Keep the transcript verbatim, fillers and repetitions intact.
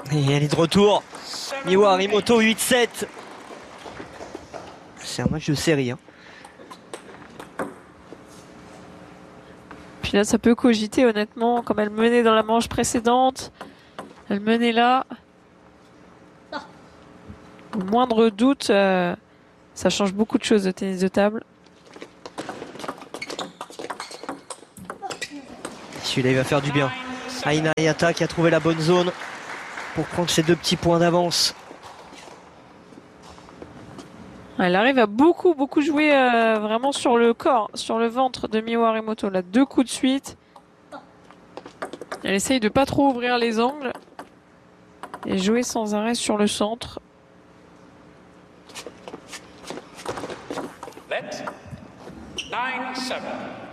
Et elle est de retour. Miwa Harimoto huit sept. C'est un match de série. Hein. Puis là, ça peut cogiter honnêtement, comme elle menait dans la manche précédente. Elle menait là. Au moindre doute, euh, ça change beaucoup de choses de tennis de table. Celui-là, il va faire du bien. Aina Ayata qui a trouvé la bonne zone pour prendre ses deux petits points d'avance. Elle arrive à beaucoup, beaucoup jouer euh, vraiment sur le corps, sur le ventre de Miwa Harimoto. Là, deux coups de suite. Elle essaye de pas trop ouvrir les angles et jouer sans arrêt sur le centre. Let nine seven.